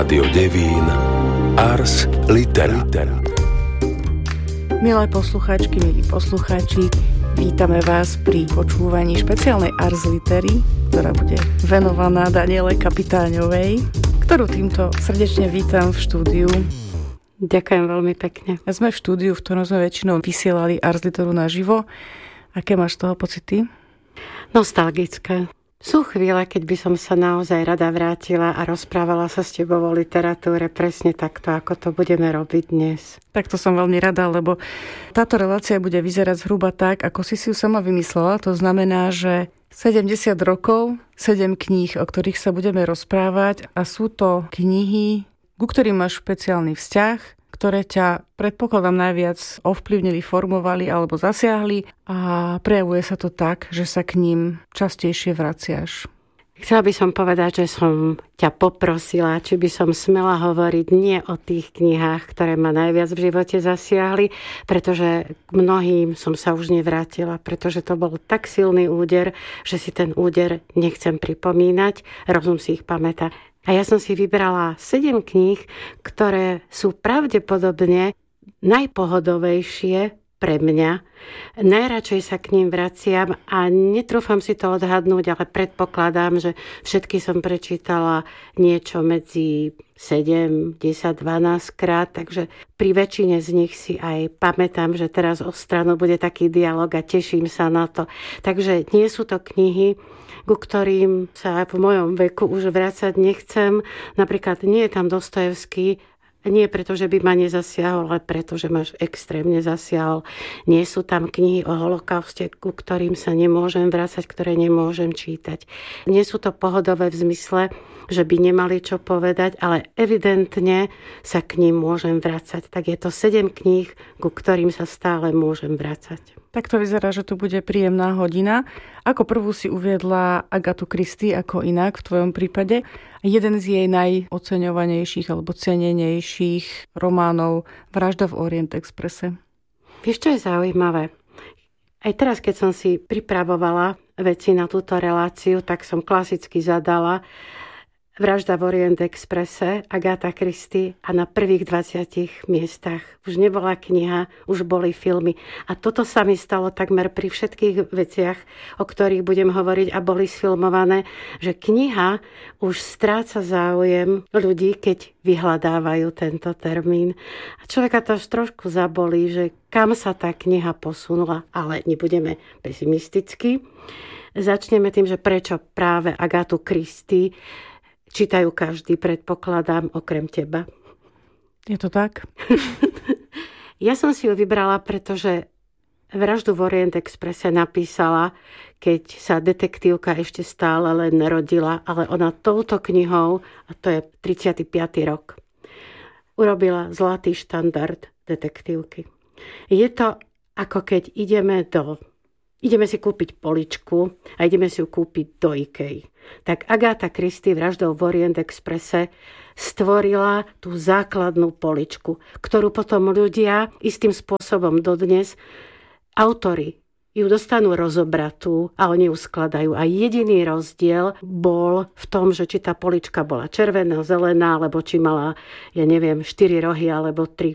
Rádio Devín Ars Litera. Milé poslucháčky, milí poslucháči, vítame vás pri počúvaní špeciálnej Ars Litery, ktorá bude venovaná Daniele Kapitáňovej, ktorú týmto srdečne vítam v štúdiu. Ďakujem veľmi pekne. Sme v štúdiu, v ktorom sme väčšinou vysielali Ars Literu naživo. Aké máš z toho pocity? Nostalgické. Sú chvíle, keď by som sa naozaj rada vrátila a rozprávala sa s tebou o literatúre presne takto, ako to budeme robiť dnes. Tak to som veľmi rada, lebo táto relácia bude vyzerať zhruba tak, ako si ju sama vymyslela. To znamená, že 70 rokov, 7 kníh, o ktorých sa budeme rozprávať, a sú to knihy, ku ktorým máš špeciálny vzťah, ktoré ťa, predpokladám, najviac ovplyvnili, formovali alebo zasiahli, a prejavuje sa to tak, že sa k ním častejšie vraciaš. Chcela by som povedať, že som ťa poprosila, či by som smela hovoriť nie o tých knihách, ktoré ma najviac v živote zasiahli, pretože k mnohým som sa už nevrátila, pretože to bol tak silný úder, že si ten úder nechcem pripomínať, rozum si ich pamätá. A ja som si vybrala 7 kníh, ktoré sú pravdepodobne najpohodovejšie pre mňa. Najradšej sa k ním vraciam a netrúfam si to odhadnúť, ale predpokladám, že všetky som prečítala niečo medzi 7, 10, 12 krát, takže pri väčšine z nich si aj pamätám, že teraz o stranu bude taký dialog a teším sa na to. Takže nie sú to knihy, ku ktorým sa v mojom veku už vrácať nechcem. Napríklad nie je tam Dostojevský, nie preto, že by ma nezasiahol, ale preto, že ma extrémne zasiahol. Nie sú tam knihy o holokauste, ku ktorým sa nemôžem vrácať, ktoré nemôžem čítať. Nie sú to pohodové v zmysle, že by nemali čo povedať, ale evidentne sa k ním môžem vrácať. Tak je to 7 kníh, ku ktorým sa stále môžem vrácať. Tak to vyzerá, že tu bude príjemná hodina. Ako prvú si uviedla Agatu Christie, ako inak v tvojom prípade. Jeden z jej najoceňovanejších alebo cenenejších románov Vražda v Orient Expresse. Vieš, čo je zaujímavé? Aj teraz, keď som si pripravovala veci na túto reláciu, tak som klasicky zadala Vražda v Orient Expresse, Agatha Christie, a na prvých 20 miestach už nebola kniha, už boli filmy. A toto sa mi stalo takmer pri všetkých veciach, o ktorých budem hovoriť a boli sfilmované, že kniha už stráca záujem ľudí, keď vyhľadávajú tento termín. A človeka to až trošku zabolí, že kam sa tá kniha posunula, ale nebudeme pesimisticky. Začneme tým, že prečo práve Agatu Christie čítajú každý, predpokladám, okrem teba. Je to tak? Ja som si ju vybrala, pretože Vraždu v Orient Expresse napísala, keď sa detektívka ešte stále len rodila, ale ona touto knihou, a to je 35. rok, urobila zlatý štandard detektívky. Je to ako keď ideme si kúpiť poličku a ideme si ju kúpiť do IKEA. Tak Agatha Christie Vraždou v Orient Expresse stvorila tú základnú poličku, ktorú potom ľudia istým spôsobom dodnes, autori ju dostanú rozobratú a oni ju skladajú. A jediný rozdiel bol v tom, že či tá polička bola červená, zelená, alebo či mala, 4 rohy alebo 3.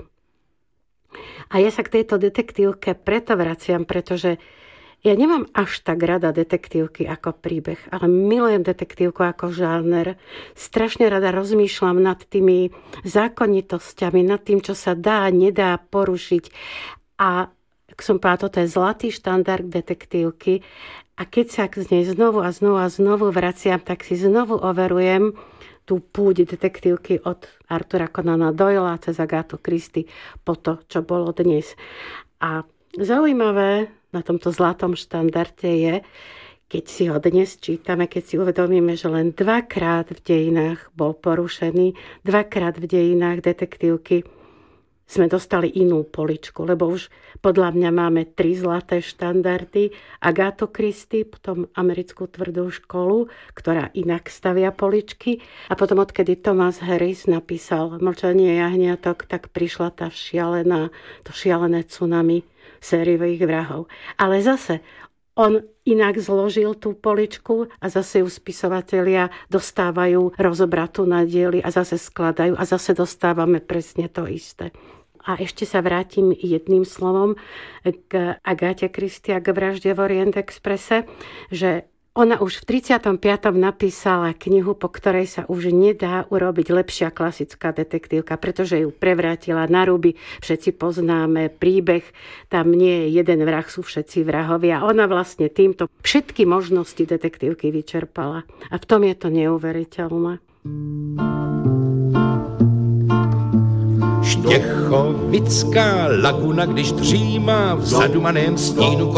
A ja sa k tejto detektívke preto vraciam, pretože ja nemám až tak rada detektívky ako príbeh, ale milujem detektívku ako žáner. Strašne rada rozmýšľam nad tými zákonitosťami, nad tým, čo sa dá, nedá porušiť. A ak som povedala, toto je zlatý štandard detektívky. A keď sa z nej znovu a znovu vraciam, tak si znovu overujem tú púť detektívky od Artura Conana Doyla cez Agathu Christie po to, čo bolo dnes. A zaujímavé na tomto zlatom štandarde je, keď si ho dnes čítame, keď si uvedomíme, že len 2-krát v dejinách bol porušený, 2-krát v dejinách detektívky sme dostali inú poličku, lebo už podľa mňa máme 3 zlaté štandardy. Agathu Christie, potom americkú tvrdú školu, ktorá inak stavia poličky, a potom odkedy Thomas Harris napísal Mlčanie jahniatok, tak prišla to šialené tsunami sériových vrahov. Ale zase on inak zložil tú poličku a zase ju spisovatelia dostávajú rozobratú na diely a zase skladajú a zase dostávame presne to isté. A ešte sa vrátim jedným slovom k Agáte Christie a k vražde v Orient Expresse, že ona už v 35. napísala knihu, po ktorej sa už nedá urobiť lepšia klasická detektívka, pretože ju prevrátila na ruby. Všetci poznáme príbeh, tam nie je jeden vrah, sú všetci vrahovia. Ona vlastne týmto všetky možnosti detektívky vyčerpala. A v tom je to neuveriteľné. Štěchovická laguna, když dřímá v zadumaném stínu